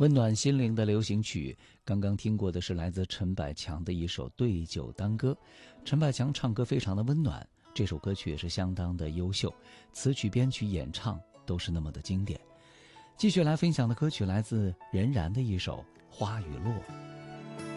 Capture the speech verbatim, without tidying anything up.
温暖心灵的流行曲，刚刚听过的是来自陈百强的一首《对酒当歌》。陈百强唱歌非常的温暖，这首歌曲也是相当的优秀，词曲编曲演唱都是那么的经典。继续来分享的歌曲来自任然的一首《花与落》。